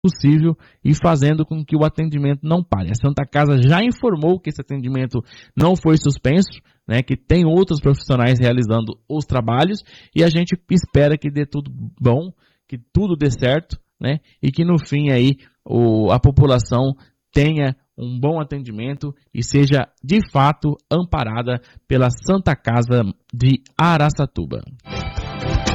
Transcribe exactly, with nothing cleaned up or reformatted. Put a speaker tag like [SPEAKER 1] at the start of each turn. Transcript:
[SPEAKER 1] possível e fazendo com que o atendimento não pare. A Santa Casa já informou que esse atendimento não foi suspenso, né, que tem outros profissionais realizando os trabalhos e a gente espera que dê tudo bom, que tudo dê certo, né, e que no fim aí o, a população tenha um bom atendimento e seja de fato amparada pela Santa Casa de Araçatuba.